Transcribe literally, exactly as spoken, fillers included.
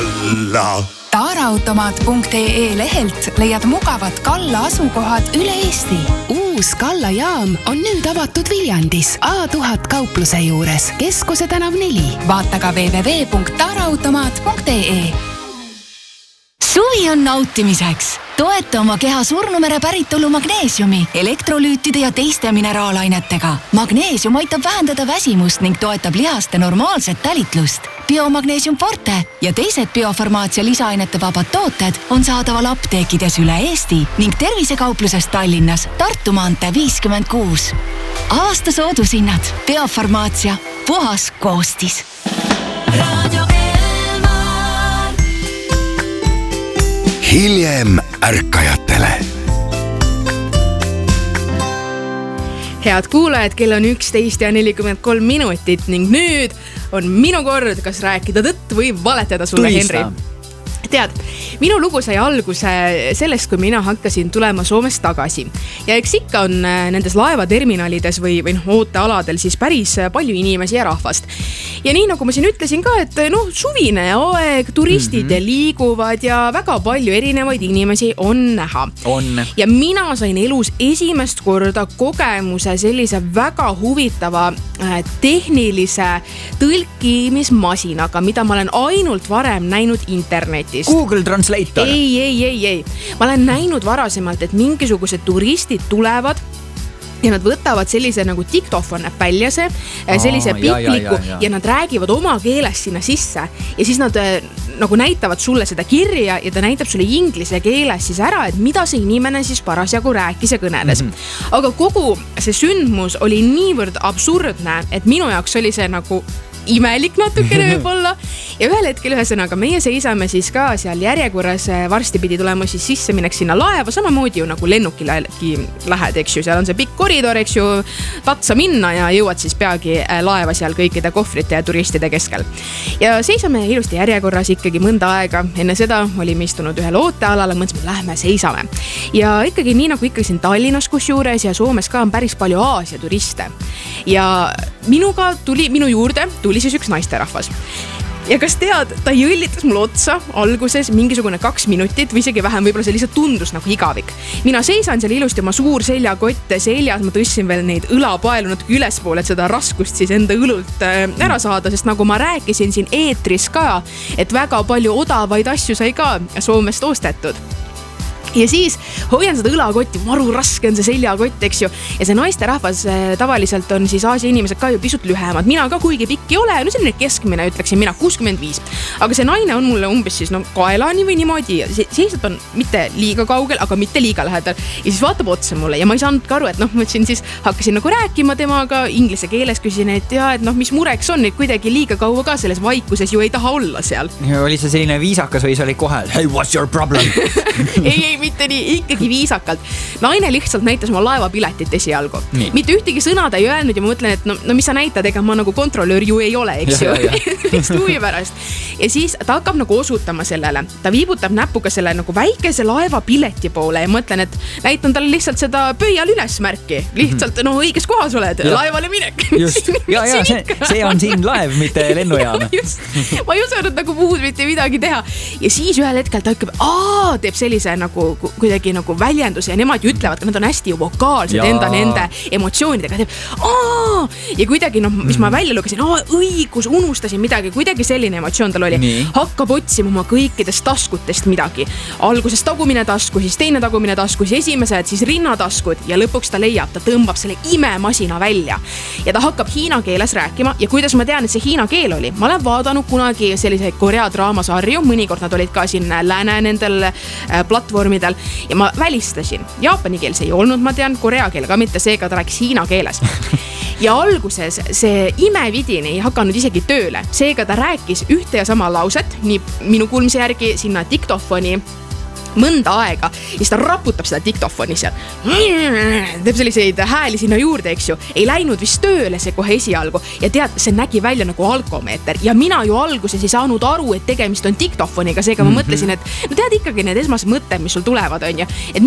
Kalla. Taaraautomaat punkt ee lehelt leiad mugavad Kalla asukohad üle Eesti. Uus Kalla jaam on nüüd avatud Viljandis A tuhat kaupluse juures, Keskuse tänav neli. Vaata ka double-u double-u double-u punkt taaraautomaat punkt ee. Suvi on nautimiseks. Toeta oma keha surnumere päritolu magneesiumi, elektrolüütide ja teiste mineraalainetega. Magneesium aitab vähendada väsimust ning toetab lihaste normaalset tälitlust. Biomagneesium Forte ja teised biofarmaatsia lisaainete vabad tooted on saadaval apteekides üle Eesti ning tervisekaupluses Tallinnas Tartu maantee viiskümmend kuus. Aasta soodushinnad. Biofarmaatsia. Puhas koostis. Radio Hiljem ärkajatele. Head kuulajad, kell on üksteist ja nelikümmend kolm minutit ning nüüd on minu kord, kas rääkida tõtt või valetada sulle, Henri. Tead, minu lugu sai alguse sellest, kui mina hakkasin tulema Soomest tagasi. Ja eks ikka on nendes laevaterminalides või, või ootealadel siis päris palju inimesi ja rahvast. Ja nii nagu ma siin ütlesin ka, et noh, suvine aeg, turistid mm-hmm. liiguvad ja väga palju erinevaid inimesi on näha. On. Ja mina sain elus esimest korda kogemuse sellise väga huvitava tehnilise tõlkimismasinaga, mida ma olen ainult varem näinud internetis. Google Translator. Ei, ei, ei, ei. Ma olen näinud varasemalt, et mingisugused turistid tulevad ja nad võtavad sellise nagu diktofon näeb väljase, sellise pikliku ja, ja, ja. ja nad räägivad oma keeles sinna sisse ja siis nad nagu näitavad sulle seda kirja ja ta näitab sulle inglise keeles siis ära, et mida see inimene siis parasjagu rääkis ja kõneles. Mm-hmm. Aga kogu see sündmus oli niivõrd absurdne, et minu jaoks oli see nagu imelik natukene võib-olla ja ühel hetkel ühesõnaga meie seisame siis ka seal järjekorras, varsti pidi tulema siis sisse mineks sinna laeva, samamoodi ju nagu lennukile lähed, eks ju, seal on see pikk koridor, eks ju, tatsa minna ja jõuad siis peagi laeva seal kõikide kohvrite ja turistide keskel. Ja seisame ilusti järjekorras ikkagi mõnda aega, enne seda olime istunud ühel ootealal, mõtlesime, lähme seisame. Ja ikkagi nii nagu ikkagi siin Tallinnas kusjuures ja Soomes ka on päris palju Aasia turiste. Ja minuga tuli, minu juurde tuli siis üks naisterahvas. Ja kas tead, ta jõllitas mul otsa alguses mingisugune kaks minutit või isegi vähem, võib-olla see lihtsalt tundus nagu igavik. Mina seisan seal ilusti oma suur seljakotte seljas, ma tõssin veel neid õlapaelu natuke ülespoole, et seda raskust siis enda õlult ära saada, sest nagu ma rääkisin siin eetris ka, et väga palju odavaid asju sai ka Soomest ostetud. Ja siis hoian seda õlakotti, maru raske on see seljakott, eks ju. Ja see naisterahvas tavaliselt on siis Aasia inimesed ka ju pisut lühemad. Mina ka kuigi pikk ei ole, no selline keskmine ütleksin mina kuuskümmend viis. Aga see naine on mulle umbes siis no, kaelani või niimoodi. Seisab on mitte liiga kaugel, aga mitte liiga lähedal. Ja siis vaatab otsa mulle ja ma ei saanud ka aru, et noh, mõtlesin siis hakkasin nagu rääkima temaga inglise keeles, küsin, et ja, et noh, mis mureks on, et kuidagi liiga kaua ka selles vaikuses ju ei taha olla seal. Oli see selline viisakas või see oli kohe, hey, what's your problem? ei, ei, mitte nii, ikkagi viisakalt. Naine lihtsalt näitas oma laevapiletit esialgu. Nii. Mitte ühtegi sõna ta ei öelnud ja ma mõtlen, et no, no mis sa näitad, ega ma nagu kontrollöör ju ei ole, eks ju. Lihtsalt huvi pärast. Ja siis ta hakkab nagu osutama sellele. Ta viibutab näpuga selle nagu väikese laevapileti poole ja mõtlen, et näitan talle lihtsalt seda pöial ülesmärki. Lihtsalt, no õiges kohas oled, ja. Laevale minek. Just, ja, ja see, see on siin laev, mitte lennujaam. Ma ei osanud nagu muud mitte midagi teha. Ja siis ühel hetkel ta hakkab, aa, teeb sellise nagu kuidagi nagu väljenduse ja nemad ju ütlevad, nad on hästi vokaalsed ja. Enda nende emotsioonidega. Teeb, aa! Ja kuidagi, noh, mis ma välja lugesin, aa, õigus, unustasin midagi, kuidagi selline emotsioon tal oli. Nii. Hakkab otsima oma kõikidest taskutest midagi. Alguses tagumine tasku, siis teine tagumine tasku, siis esimesed, siis rinnataskud ja lõpuks ta leiab, ta tõmbab selle imemasina välja. Ja ta hakkab hiina keeles rääkima ja kuidas ma tean, et see hiina keel oli. Ma olen vaadanud kunagi selliseid Korea draamasarju, mõnikord nad olid ka siin lääne nendel platvormidel ja ma välistasin. Jaapani keel see ei olnud, ma tean, korea keel ka mitte, seega ta rääkis hiina keeles. Ja alguses see imevidini ei hakanud isegi tööle. Seega ta rääkis ühte ja sama lauset, nii minu kuulmise järgi sinna diktofoni mõnda aega ja siis ta raputab seda diktofoni seal. Teeb selliseid hääli sinna juurde, eks ju. Ei läinud vist tööle see kohe esialgu ja tead, see nägi välja nagu alkomeeter ja mina ju alguses ei saanud aru, et tegemist on diktofoniga, seega ma mm-hmm. mõtlesin, et no tead ikkagi need esmased mõtted, mis sul tulevad, on ju. Et